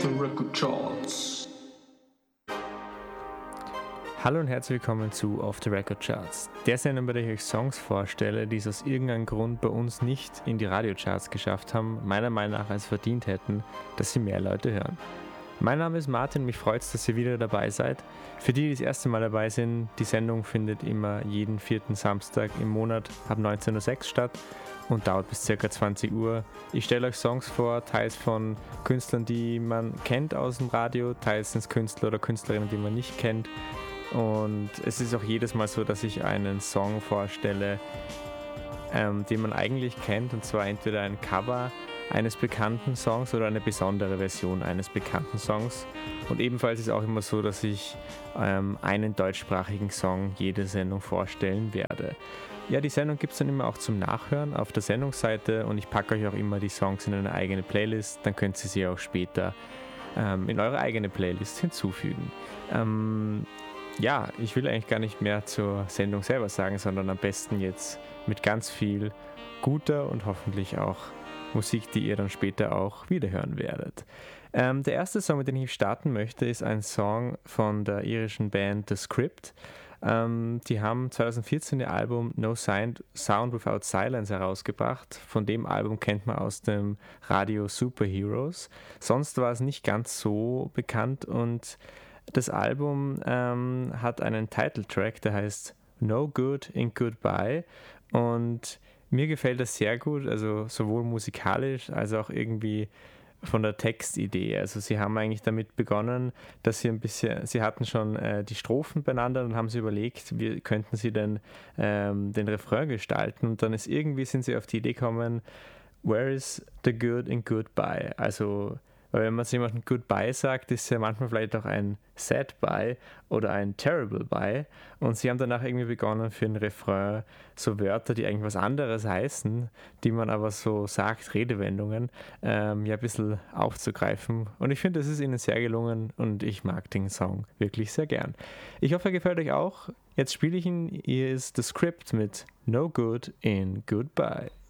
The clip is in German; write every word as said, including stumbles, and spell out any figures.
the Record Charts. Hallo und herzlich willkommen zu Off the Record Charts, der Sendung, bei der ich euch Songs vorstelle, die es aus irgendeinem Grund bei uns nicht in die Radiocharts geschafft haben, meiner Meinung nach es verdient hätten, dass sie mehr Leute hören. Mein Name ist Martin, mich freut es, dass ihr wieder dabei seid. Für die, die das erste Mal dabei sind, die Sendung findet immer jeden vierten Samstag im Monat ab neunzehn Uhr sechs statt und dauert bis ca. zwanzig Uhr. Ich stelle euch Songs vor, teils von Künstlern, die man kennt aus dem Radio, teils sind es Künstler oder Künstlerinnen, die man nicht kennt. Und es ist auch jedes Mal so, dass ich einen Song vorstelle, ähm, den man eigentlich kennt, und zwar entweder ein Cover eines bekannten Songs oder eine besondere Version eines bekannten Songs. Und ebenfalls ist es auch immer so, dass ich ähm, einen deutschsprachigen Song jede Sendung vorstellen werde. Ja, die Sendung gibt es dann immer auch zum Nachhören auf der Sendungsseite und ich packe euch auch immer die Songs in eine eigene Playlist, dann könnt ihr sie auch später ähm, in eure eigene Playlist hinzufügen. Ähm, Ja, ich will eigentlich gar nicht mehr zur Sendung selber sagen, sondern am besten jetzt mit ganz viel guter und hoffentlich auch Musik, die ihr dann später auch wiederhören werdet. Ähm, der erste Song, mit dem ich starten möchte, ist ein Song von der irischen Band The Script. Ähm, die haben zwanzig vierzehn ihr Album No Sound, Sound Without Silence herausgebracht. Von dem Album kennt man aus dem Radio Superheroes. Sonst war es nicht ganz so bekannt und das Album ähm, hat einen Titeltrack, der heißt No Good in Goodbye, und mir gefällt das sehr gut, also sowohl musikalisch als auch irgendwie von der Textidee. Also sie haben eigentlich damit begonnen, dass sie ein bisschen, sie hatten schon äh, die Strophen beieinander und haben sie überlegt, wie könnten sie denn ähm, den Refrain gestalten, und dann ist irgendwie sind sie auf die Idee gekommen, where is the good in goodbye? Also weil wenn man zu jemandem Goodbye sagt, ist ja manchmal vielleicht auch ein Sad Bye oder ein Terrible Bye. Und sie haben danach irgendwie begonnen, für den Refrain so Wörter, die eigentlich was anderes heißen, die man aber so sagt, Redewendungen, ähm, ja ein bisschen aufzugreifen. Und ich finde, das ist ihnen sehr gelungen und ich mag den Song wirklich sehr gern. Ich hoffe, er gefällt euch auch. Jetzt spiele ich ihn. Hier ist The Script mit No Good in Goodbye.